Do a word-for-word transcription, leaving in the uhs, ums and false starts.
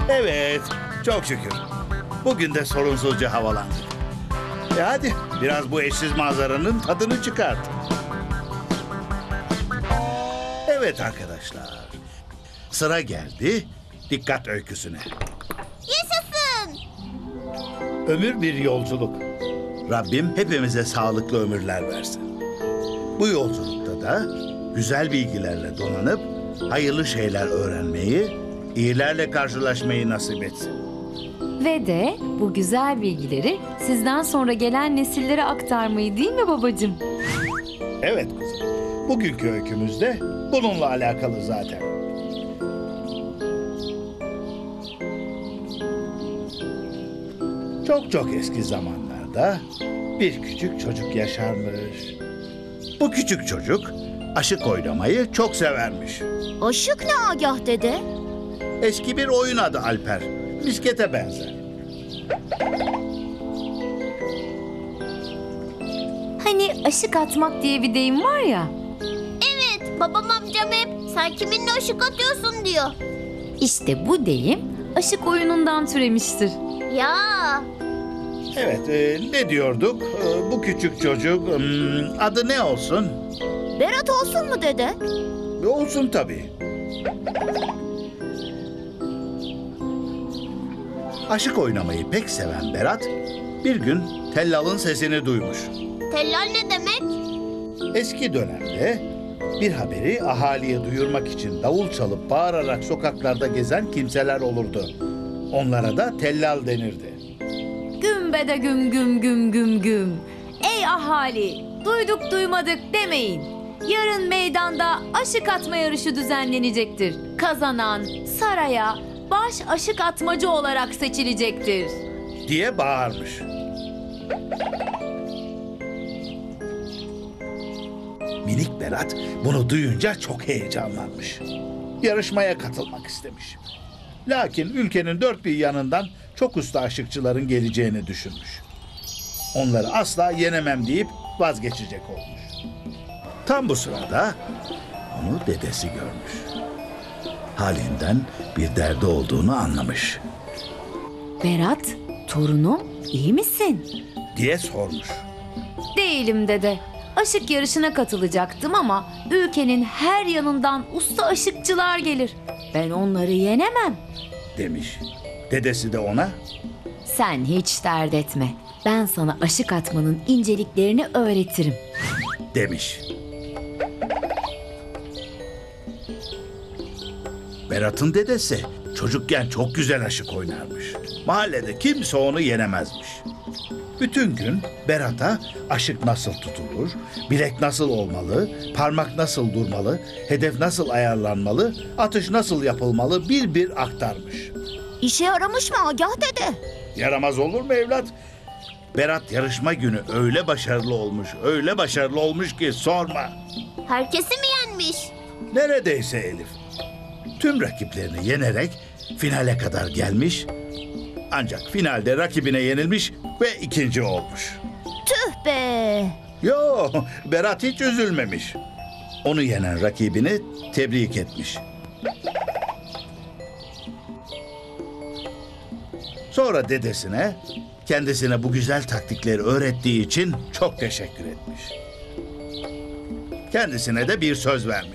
Evet, çok şükür. Bugün de sorunsuzca havalandık. E hadi biraz bu eşsiz manzaranın tadını çıkart. Evet arkadaşlar. Sıra geldi dikkat öyküsüne. Yaşasın. Ömür bir yolculuk. Rabbim hepimize sağlıklı ömürler versin. Bu yolculukta da güzel bilgilerle donanıp hayırlı şeyler öğrenmeyi, iyilerle karşılaşmayı nasip etsin. Ve de bu güzel bilgileri sizden sonra gelen nesillere aktarmayı, değil mi babacığım? Evet kızım. Bugünkü öykümüz de bununla alakalı zaten. Çok çok eski zamanlarda bir küçük çocuk yaşarmış. Bu küçük çocuk aşık oynamayı çok severmiş. Aşık ne Agah dede? Eski bir oyun adı Alper. Miskete benzer. Hani aşık atmak diye bir deyim var ya. Evet, babam amcam hep sen kiminle aşık atıyorsun diyor. İşte bu deyim aşık oyunundan türemiştir. Ya, Evet, e, ne diyorduk? E, bu küçük çocuk hmm, adı ne olsun? Berat olsun mu dede? E, olsun tabii. Aşık oynamayı pek seven Berat bir gün tellalın sesini duymuş. Tellal ne demek? Eski dönemde bir haberi ahaliye duyurmak için davul çalıp bağırarak sokaklarda gezen kimseler olurdu. Onlara da tellal denirdi. Güm be de güm güm güm güm güm. Ey ahali, duyduk duymadık demeyin. Yarın meydanda aşık atma yarışı düzenlenecektir. Kazanan saraya baş aşık atmacı olarak seçilecektir. Diye bağırmış. Minik Berat bunu duyunca çok heyecanlanmış. Yarışmaya katılmak istemiş. Lakin ülkenin dört bir yanından çok usta aşıkçıların geleceğini düşünmüş. Onları asla yenemem deyip vazgeçecek olmuş. Tam bu sırada onu dedesi görmüş. Halinden bir derdi olduğunu anlamış Berat, torunum iyi misin? diye sormuş. Değilim dede. Aşık yarışına katılacaktım ama ülkenin her yanından usta aşıkçılar gelir. Ben onları yenemem. Demiş. Dedesi de ona Sen hiç dert etme. Ben sana aşık atmanın inceliklerini öğretirim. demiş. Berat'ın dedesi çocukken çok güzel aşık oynarmış. Mahallede kimse onu yenemezmiş. Bütün gün Berat'a aşık nasıl tutulur, bilek nasıl olmalı, parmak nasıl durmalı, hedef nasıl ayarlanmalı, atış nasıl yapılmalı bir bir aktarmış. İşe yaramış mı Agah dede? Yaramaz olur mu evlat? Berat yarışma günü öyle başarılı olmuş, öyle başarılı olmuş ki sorma. Herkesi mi yenmiş? Neredeyse Elif. Tüm rakiplerini yenerek finale kadar gelmiş. Ancak finalde rakibine yenilmiş ve ikinci olmuş. Tüh be! Yo, Berat hiç üzülmemiş. Onu yenen rakibini tebrik etmiş. Sonra dedesine kendisine bu güzel taktikleri öğrettiği için çok teşekkür etmiş. Kendisine de bir söz vermiş.